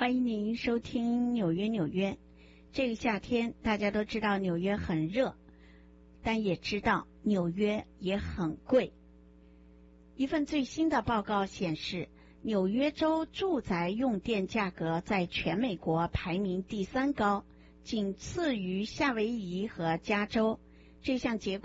欢迎您收听纽约。这个夏天大家都知道纽约很热，但也知道纽约也很贵。一份最新的报告显示，纽约州住宅用电价格在全美国排名第3高，仅次于夏威夷和加州。这项结果